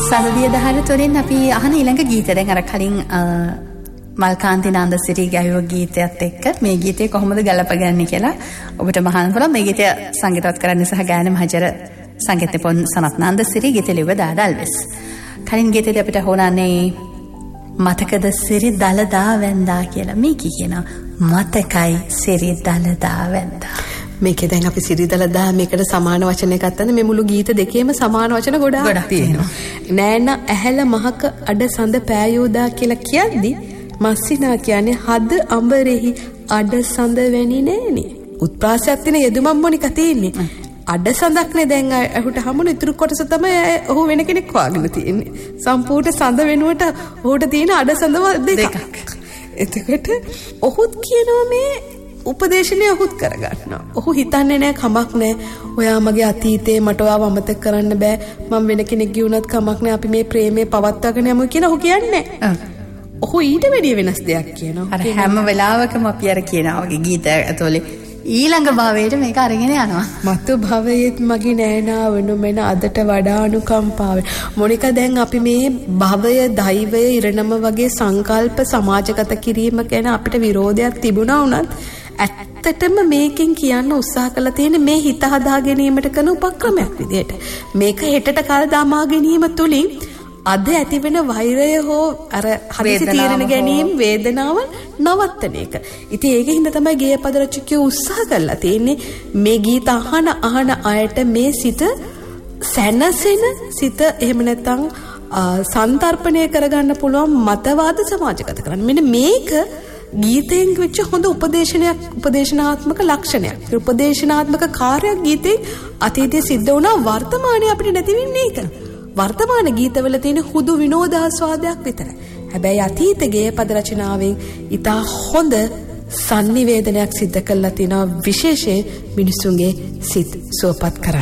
සඳදිය දහර තොරින් අපි අහන ඊළඟ ගීතය දැන් අර කලින් මල්කාන්ති නන්දසිරි ගැයුව ගීතයත් එක්ක මේ ගීතය කොහොමද ගලපගන්නේ කියලා ඔබට මහාන පුළුවන්. මේ ගීතය සංගීතවත් කරන්න සහ ගායන මහජර සංගීත පොන් සනත් නන්දසිරි ගීත ලිව්ව දාඩල්විස්. කලින් ගීතේදී අපිට හොනන්නේ මතකද සිරි දලදා වැන්දා කියලා. මේක කියනවා මතකයි සිරි දලදා වැන්දා. මේකේ දැන් අපි සිරිදලදා මේකට සමාන වචන එකක් ගන්න මේ මුළු ගීත දෙකේම සමාන වචන ගොඩාක් තියෙනවා. නෑන ඇහැල මහක අඩ සඳ පෑයෝදා කියලා කියද්දි මස්සිනා කියන්නේ හද අඹරෙහි අඩ සඳ වැනි නෑනේ. උත්ප්‍රාසයක් තියෙන යෙදුමක් මොනික තියෙන්නේ. අඩ සඳක්නේ දැන් අහුට හමුණු ඉතුරු කොටස තමයි ඔහු වෙන කෙනෙක් වාගෙන තියෙන්නේ. සම්පූර්ණ සඳ වෙනුවට ඔහුට තියෙන අඩ සඳව දෙකක්. එතකොට ඔහුත් කියනවා මේ උපදේශනය ඔහුත් කරගන්නවා. ඔහු හිතන්නේ නෑ කමක් නෑ. ඔයා මගේ අතීතේ මට ඔයාව අමතක කරන්න බෑ. මම වෙන කෙනෙක් ගියුණත් කමක් නෑ. අපි මේ ප්‍රේමේ පවත්වාගෙන යමු කියලා ඔහු කියන්නේ නෑ. ඔහු ඊට වැඩිය වෙනස් දෙයක් කියනවා. අර හැම වෙලාවකම අපි අර කියනවා වගේ ගීතය ඇතුලේ ඊළඟ භවයට මේක අරගෙන යනවා. මතු භවයේත් මගේ නෑනා වනු මෙන අදට වඩා අනුකම්පාවෙන්. මොනිකා දැන් අපි මේ භවය, දෛවය, ඉරණම වගේ සංකල්ප සමාජගත කිරීම ගැන අපිට විරෝධයක් තිබුණා වුණත් ඇත්තටම මේකෙන් කියන්න උත්සාහ කළා තියෙන මේ හිත හදා ගැනීමට කරන උපක්‍රමයක් විදියට. මේක හෙටට කල් දමා ගැනීම තුලින් අද ඇතිවෙන වෛරය හෝ අර හදිසි තීරණ ගැනීම වේදනාව නවත්තන එක. ඉතින් ඒකෙන් හින්දා තමයි ගේයපද රචකයෝ උත්සාහ කරලා තියෙන්නේ මේ ගීත අහන අයට මේ සිත සැනසෙන සිත එහෙම නැත්නම් සන්තර්පණය කරගන්න පුළුවන් මතවාද සමාජගත කරන්න. මෙන්න මේක ගීතයෙන් වෙච්ච හොඳ උපදේශනාත්මක ලක්ෂණයක්. උපදේශනාත්මක කාර්යයක් ගීතේ අතීතයේ සිද්ධ වුණා වර්තමානයේ අපිට නැති වෙන්නේ ඒක. වර්තමාන ගීතවල තියෙන හුදු විනෝදාස්වාදයක් විතරයි. හැබැයි අතීත ගේයපද රචනාවෙන් ඉතා හොඳ sannivedanayak සිද්ධ කළා තියෙනවා විශේෂයෙන් මිනිසුන්ගේ සිත් සුවපත් කරන්න.